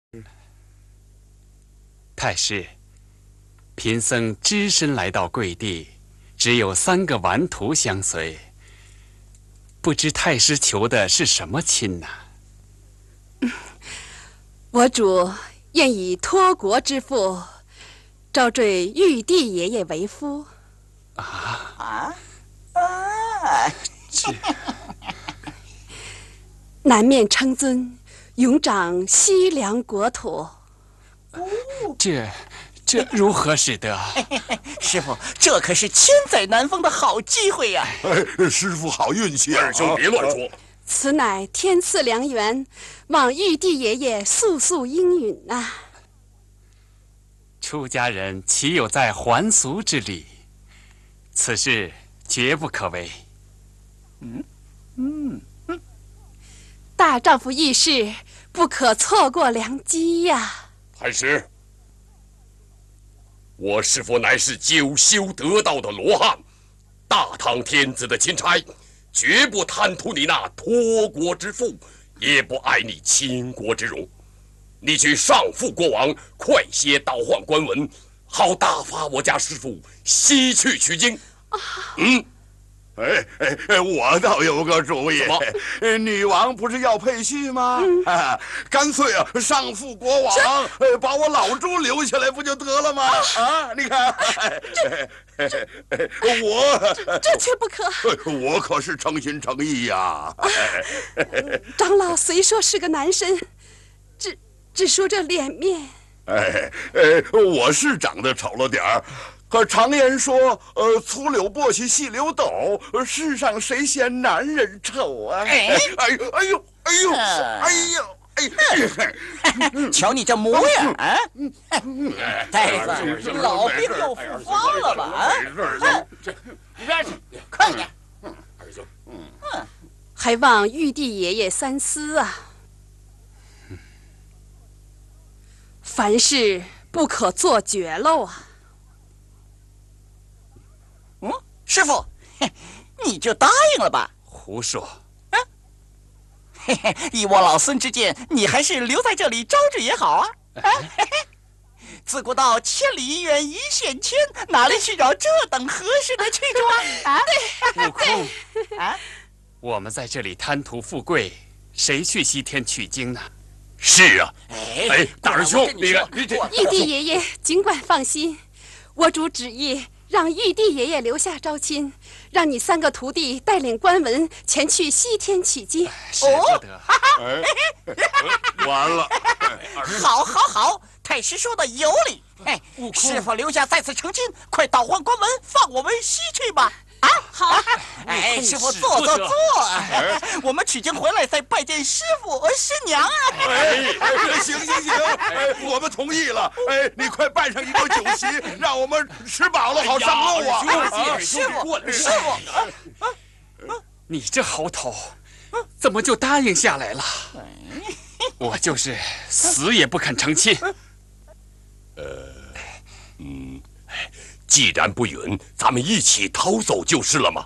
太师，贫僧只身来到贵地，只有3个顽徒相随，不知太师求的是什么亲呢？ 我主愿以托国之父招赘玉帝爷爷为夫。 这南面称尊，永掌西凉国土。 这如何使得？ 师傅，这可是千载难逢的好机会呀！ 师傅好运气啊！ 二兄别乱说。 此乃天赐良缘，望玉帝爷爷速速应允啊！ 出家人岂有在还俗之理？此事绝不可为。 大丈夫遇事，不可错过良机呀！ 太师，我师父乃是久修得道的罗汉，大唐天子的钦差，绝不贪图你那托国之福，也不爱你倾国之荣。你去上复国王，快些倒换官文，好打发我家师父西去取经。 我倒有个主意。女王不是要配戏吗？干脆上复国王，把我老朱留下来不就得了吗？你看， 这却不可。 我可是诚心诚意呀。 长老虽说是个男生，只说这脸面。 我是长得丑了点儿。可常言说，粗柳簸箕细柳斗，世上谁嫌男人丑啊？ 瞧你这模样啊！呆子，老兵又复发了吧？快点！ 二兄， 还望玉帝爷爷三思啊！凡事不可做绝漏啊！ 师傅，你就答应了吧？ 胡说！ 以我老孙之见，你还是留在这里招赘也好啊！自古道千里姻缘一线牵，哪里去找这等合适的去处啊？ 悟空，我们在这里贪图富贵，谁去西天取经呢？ 是啊。大师兄，你看， 玉帝爷爷尽管放心，我主旨意让玉帝爷爷留下招亲，让你3个徒弟带领官文前去西天取经。 使不得。 完了！ 好，太师说的有理。师傅留下在此成亲，快倒换官文，放我们西去吧。好。师傅坐。我们取经回来再拜见师傅师娘啊。 行，我们同意了。你快办上一桌酒席，让我们吃饱了好上路啊！ 师傅， 你这猴头，怎么就答应下来了？我就是死也不肯成亲。 既然不允，咱们一起逃走就是了嘛。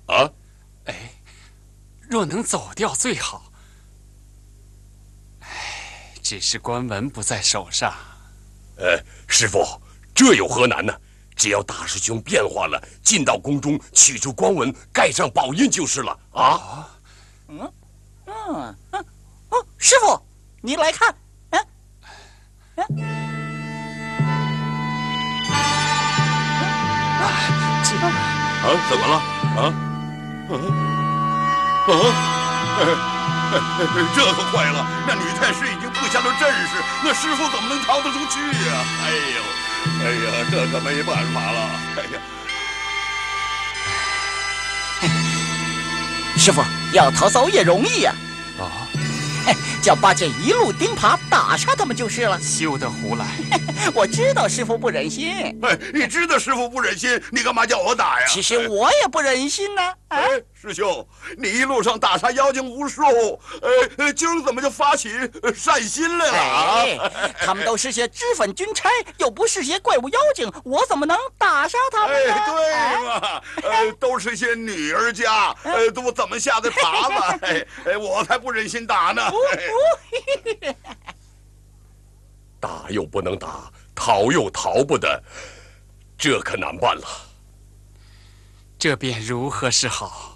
若能走掉最好。只是官文不在手上。 师傅，这有何难呢？只要大师兄变化了，进到宫中取出官文，盖上宝印就是了啊。 师傅，您来看。 怎么了？这可坏了！那女太师已经布下了阵势，那师傅怎么能逃得出去呀？这可没办法了。 师傅要逃走也容易呀。叫八戒一路钉耙打杀他们就是了。 休得胡来！ 我知道师傅不忍心。 你知道师傅不忍心，你干嘛叫我打呀？ 其实我也不忍心呢。 师兄，你一路上打杀妖精无数，今儿怎么就发起善心来了？ 他们都是些脂粉军差，又不是些怪物妖精，我怎么能打杀他们呢？ 对嘛，都是些女儿家，都怎么下的耙子？我才不忍心打呢。 打又不能打，逃又逃不得，这可难办了。 这便如何是好？